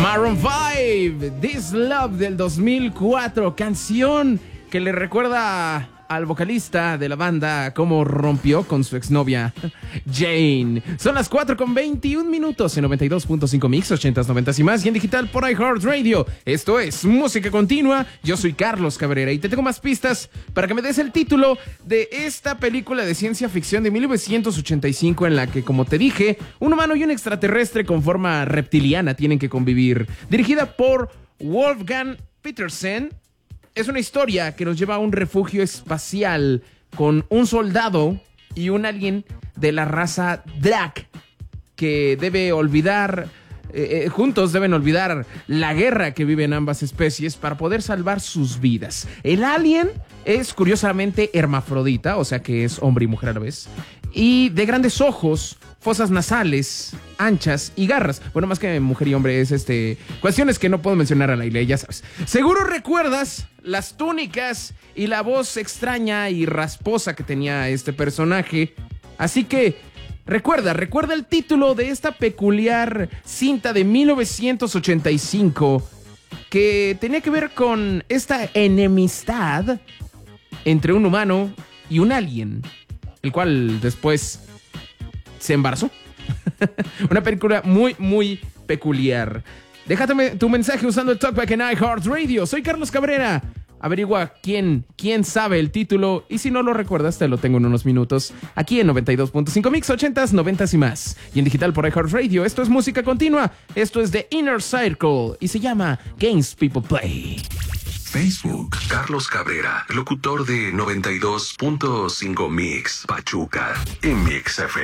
Maroon 5, This Love del 2004, canción que le recuerda al vocalista de la banda cómo rompió con su exnovia Jane. Son las 4:21 en 92.5 Mix, 80s, 90s y más, y en digital por iHeartRadio. Esto es Música Continua. Yo soy Carlos Cabrera y te tengo más pistas para que me des el título de esta película de ciencia ficción de 1985 en la que, como te dije, un humano y un extraterrestre con forma reptiliana tienen que convivir. Dirigida por Wolfgang Petersen. Es una historia que nos lleva a un refugio espacial con un soldado y un alien de la raza Drak que debe olvidar, juntos deben olvidar la guerra que viven ambas especies para poder salvar sus vidas. El alien es curiosamente hermafrodita, o sea que es hombre y mujer a la vez, y de grandes ojos, fosas nasales, anchas y garras. Bueno, más que mujer y hombre es cuestiones que no puedo mencionar al aire, ya sabes. Seguro recuerdas las túnicas y la voz extraña y rasposa que tenía este personaje. Así que recuerda el título de esta peculiar cinta de 1985 que tenía que ver con esta enemistad entre un humano y un alien, el cual después se embarazó. Una película muy, muy peculiar. Déjame tu mensaje usando el Talkback en iHeartRadio. Soy Carlos Cabrera. Averigua quién sabe el título, y si no lo recuerdas, te lo tengo en unos minutos, aquí en 92.5 Mix, 80s, 90s y más. Y en digital por iHeartRadio. Esto es Música Continua. Esto es The Inner Circle y se llama Games People Play. Facebook, Carlos Cabrera, locutor de 92.5 Mix, Pachuca, en Mix FM.